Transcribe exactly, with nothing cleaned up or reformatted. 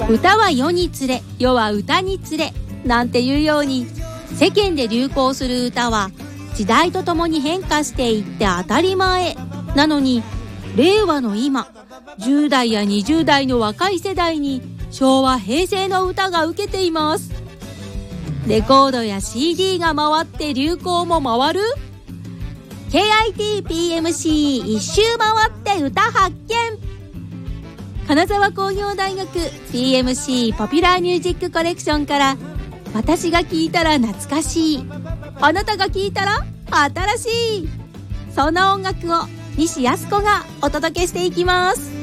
歌は世につれ、世は歌につれなんていうように、世間で流行する歌は時代とともに変化していって当たり前なのに、令和の今、じゅう代やにじゅう代の若い世代に昭和平成の歌が受けています。レコードや シーディー が回って流行も回る ケーアイティーピーエムシー 一周回って歌発見。金沢工業大学 ピーエムシー ポピュラーミュージックコレクションから、私が聴いたら懐かしい、あなたが聴いたら新しい、そんな音楽を西康子がお届けしていきます。